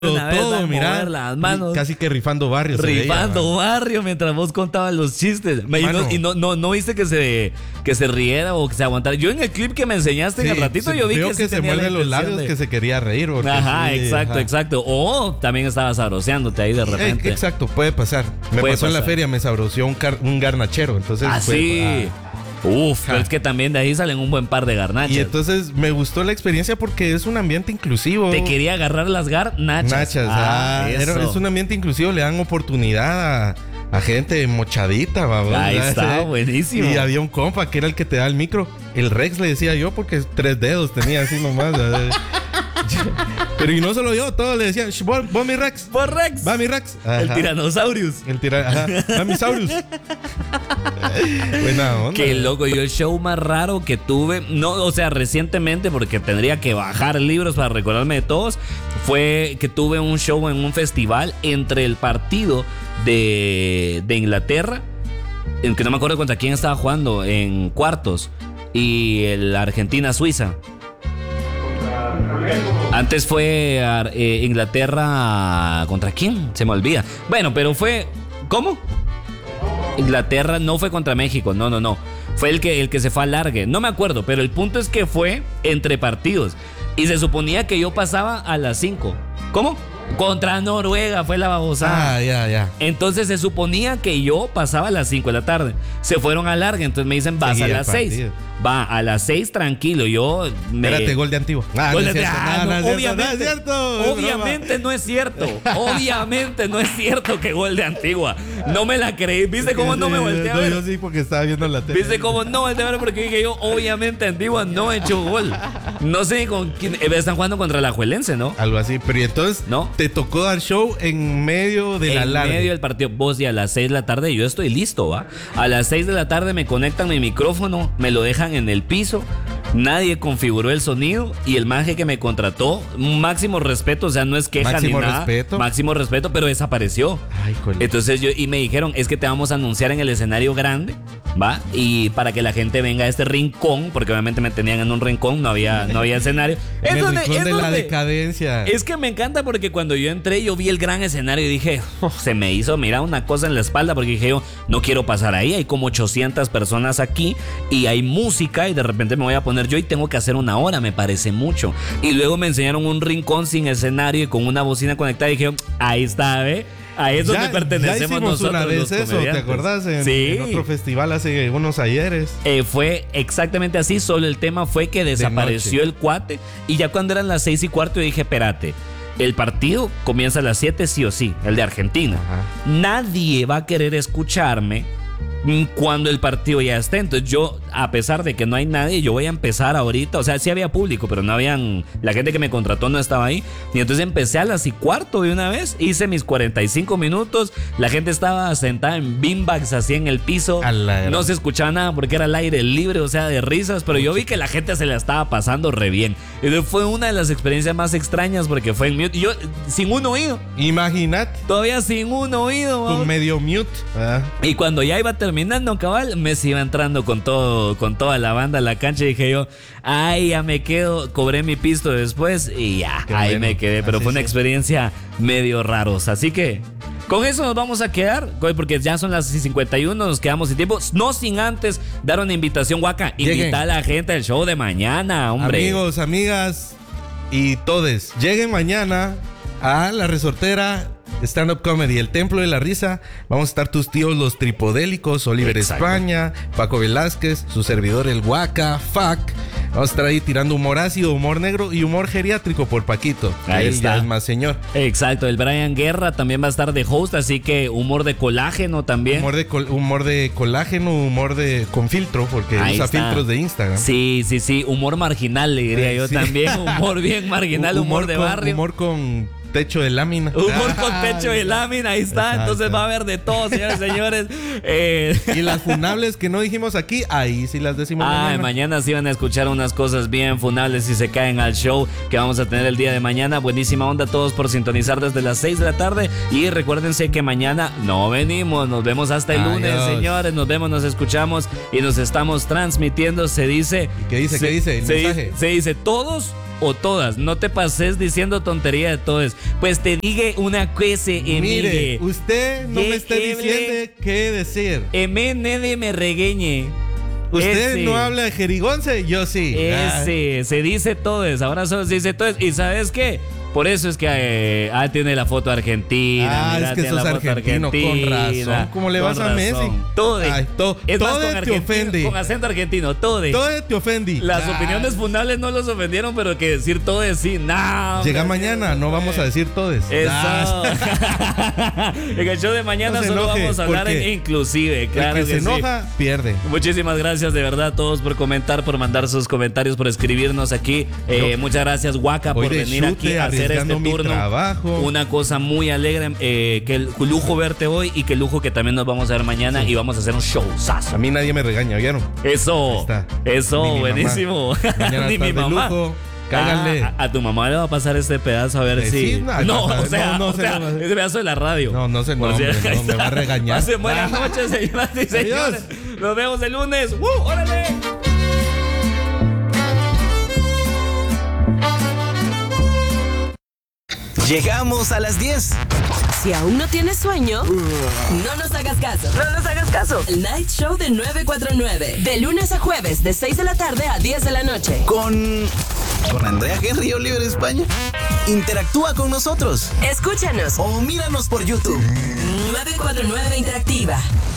todo, mira, las manos. casi que rifando barrios. Rifando barrio mientras vos contabas los chistes. Y no viste que se riera o que se aguantara. Yo en el clip que me enseñaste en el ratito, yo vi que se muerde los labios, que se quería reír. Ajá, exacto. O también estaba sabroseándote ahí de repente. Exacto, puede pasar. Me pasó en la feria, me sabroseó un garnachero. Entonces, sí. Pero es que también de ahí salen un buen par de garnachas. Y entonces me gustó la experiencia porque es un ambiente inclusivo. Te quería agarrar las garnachas. Es un ambiente inclusivo, le dan oportunidad a gente mochadita. Ahí está, buenísimo. Y había un compa que era el que te da el micro. El Rex le decía yo porque 3 dedos tenía así nomás. Pero y no solo yo, todos le decían, vos mi Rex. Vos Rex. Va mi Rex. Ajá. El Tyrannosaurus. Va mi Saurus. Buena onda. Qué loco, yo el show más raro que tuve, recientemente, porque tendría que bajar libros para recordarme de todos, fue que tuve un show en un festival entre el partido de Inglaterra, en que no me acuerdo contra quién estaba jugando en cuartos, y el Argentina-Suiza. Antes fue Inglaterra ¿contra quién? Se me olvida. Bueno, pero fue... ¿Cómo? Inglaterra no fue contra México, no. Fue el que se fue a alargue. No me acuerdo, pero el punto es que fue entre partidos. Y se suponía que yo pasaba a las 5. ¿Cómo? Contra Noruega fue la babosada. Ya. Entonces se suponía que yo pasaba a las 5 de la tarde. Se fueron a larga, entonces me dicen, vas a las 6. Va a las 6 tranquilo. Espérate, gol de Antigua. Gol de Obviamente no es cierto. Obviamente no es cierto que gol de Antigua. No me la creí. ¿Viste cómo no me volteé a ver? Yo sí, porque estaba viendo la tele. ¿Viste cómo no volteé a ver? Porque dije yo, obviamente Antigua no ha hecho gol. No sé con quién. Están jugando contra la Juelense, ¿no? Algo así. Pero y entonces, ¿no? Te tocó dar show en medio de la larga. En medio del partido. Vos, y a las 6 de la tarde yo estoy listo, ¿va? A las 6 de la tarde me conectan mi micrófono, me lo dejan en el piso. Nadie configuró el sonido y el maje que me contrató, máximo respeto, o sea, no es queja ni nada. Máximo respeto, pero desapareció. Ay, entonces y me dijeron, es que te vamos a anunciar en el escenario grande, ¿va? Y para que la gente venga a este rincón, porque obviamente me tenían en un rincón, no había escenario. En el rincón de la decadencia. Es que me encanta porque cuando yo entré, yo vi el gran escenario y dije, se me hizo, mira, una cosa en la espalda, porque dije yo, no quiero pasar ahí, hay como 800 personas aquí y hay música y de repente me voy a poner yo y tengo que hacer 1 hora, me parece mucho. Y luego me enseñaron un rincón sin escenario y con una bocina conectada y dije, ahí está, ¿ve? Ahí es donde pertenecemos nosotros. Una vez eso, ¿te acordás? En otro festival hace unos ayeres. Fue exactamente así, solo el tema fue que desapareció el cuate y ya cuando eran las 6:15 yo dije, espérate, el partido comienza a las 7 sí o sí, el de Argentina. Ajá. Nadie va a querer escucharme cuando el partido ya esté. Entonces yo, a pesar de que no hay nadie, yo voy a empezar ahorita. O sea, sí había público, pero no habían... La gente que me contrató no estaba ahí. Y entonces empecé a las 6:15 de una vez. Hice mis 45 minutos. La gente estaba sentada en beanbags así en el piso. No se escuchaba nada porque era el aire libre, o sea, de risas. Pero yo vi que la gente se la estaba pasando re bien. Entonces fue una de las experiencias más extrañas porque fue en mute. Y yo sin un oído. Imagínate. Todavía sin un oído. Con medio mute. Y cuando ya iba terminando, cabal, Messi iba entrando con toda la banda a la cancha y dije yo, ay, ya me quedo, cobré mi pisto después y ya, qué ahí bueno, me quedé, pero fue una experiencia medio rarosa, así que con eso nos vamos a quedar, porque ya son las 51, nos quedamos sin tiempo, no sin antes dar una invitación, Waka, invitar a la gente al show de mañana, hombre. Amigos, amigas y todes, lleguen mañana a La Resortera Stand Up Comedy, el Templo de la Risa. Vamos a estar tus tíos los tripodélicos, Oliver España, Paco Velázquez, su servidor el Waka, Fuck. Vamos a estar ahí tirando humor ácido, humor negro y humor geriátrico por Paquito. Ahí él está. Ya es más señor. Exacto, el Brian Guerra también va a estar de host, así que humor de colágeno también. Humor de colágeno, humor con filtro, porque ahí usa filtros de Instagram. Sí, humor marginal le diría yo también, humor bien marginal, humor de barrio. Humor con techo de lámina. Humor con techo de lámina, ahí está. Exacto. Entonces va a haber de todo, señores y señores. Y las funables que no dijimos aquí, ahí sí las decimos mañana. Mañana sí van a escuchar unas cosas bien funables si se caen al show que vamos a tener el día de mañana. Buenísima onda a todos por sintonizar desde las 6 de la tarde. Y recuérdense que mañana no venimos. Nos vemos hasta el lunes, señores. Nos vemos, nos escuchamos y nos estamos transmitiendo. Se dice... ¿Qué dice? ¿Qué dice? El mensaje. Se dice todos o todas. No te pases diciendo tontería de todas. Pues te diga una cosa, Emigue. Mire, usted no me está diciendo qué decir. Nadie me regueñe. Usted no habla de jerigonce, yo sí. Se dice todes, ahora solo se dice todes. ¿Y sabes qué? Por eso es que tiene la foto argentina. Es que sos argentino, con razón. ¿Cómo le vas a Messi? Tode. Es más, Tode te ofende. Con acento argentino, Tode. Tode te ofende. Las opiniones fundables no los ofendieron, pero que decir Tode sí, no. Llega mañana, no vamos a decir Todes. Eso. En el show de mañana solo vamos a hablar en inclusive. Claro el que se enoja, pierde. Muchísimas gracias de verdad a todos por comentar, por mandar sus comentarios, por escribirnos aquí. Muchas gracias, Waka, por venir aquí a hacer este turno. Una cosa muy alegre, que lujo verte hoy y que lujo que también nos vamos a ver mañana y vamos a hacer un showzazo. A mí nadie me regaña, ¿vieron? Eso, buenísimo. Mañana Ni mi mamá. De lujo. Cáiganle. A tu mamá le va a pasar este pedazo a ver si. Ese pedazo de la radio. No me va a regañar. Buenas noches, señoras y señores. Nos vemos el lunes. ¡Órale! Llegamos a las 10. Si aún no tienes sueño, no nos hagas caso. No nos hagas caso. El Night Show de 949. De lunes a jueves, de 6 de la tarde a 10 de la noche. Con Andrea Henry, Oliver España. Interactúa con nosotros. Escúchanos o míranos por YouTube. 949 Interactiva.